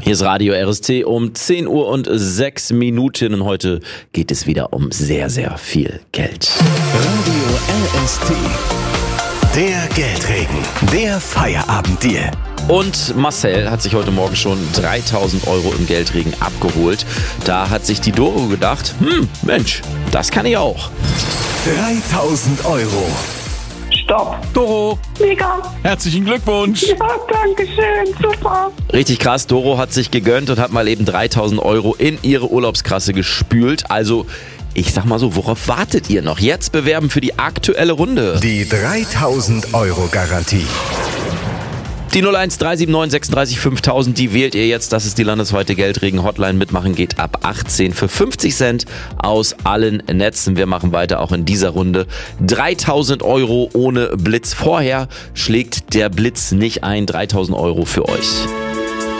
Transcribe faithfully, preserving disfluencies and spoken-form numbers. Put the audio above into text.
Hier ist Radio R S T um zehn Uhr und sechs Minuten und heute geht es wieder um sehr, sehr viel Geld. Radio R S T, der Geldregen, der Feierabenddeal. Und Marcel hat sich heute Morgen schon dreitausend Euro im Geldregen abgeholt. Da hat sich die Doro gedacht, hm, Mensch, das kann ich auch. dreitausend Euro. Stopp. Doro, Mega. herzlichen Glückwunsch. Ja, danke schön. Super. Richtig krass, Doro hat sich gegönnt und hat mal eben dreitausend Euro in ihre Urlaubskasse gespült. Also, ich sag mal so, worauf wartet ihr noch? Jetzt bewerben für die aktuelle Runde. Die dreitausend Euro Garantie. Die null eins drei sieben neun sechsunddreißig fünftausend, die wählt ihr jetzt. Das ist die landesweite Geldregen-Hotline. Mitmachen geht ab achtzehn für fünfzig Cent aus allen Netzen. Wir machen weiter auch in dieser Runde. dreitausend Euro ohne Blitz. Vorher schlägt der Blitz nicht ein. dreitausend Euro für euch.